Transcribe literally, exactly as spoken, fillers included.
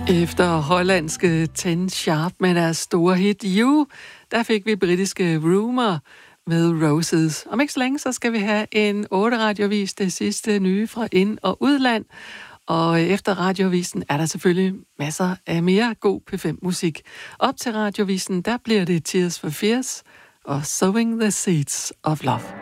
Efter hollandske Ten Sharp med deres store hit You, der fik vi britiske Rumour med Roses. Om ikke så længe, så skal vi have en otte radiovis, det sidste nye fra ind- og udland. Og efter radiovisen er der selvfølgelig masser af mere god P fem musik. Op til radiovisen, der bliver det Tears for Fears og Sowing the Seeds of Love.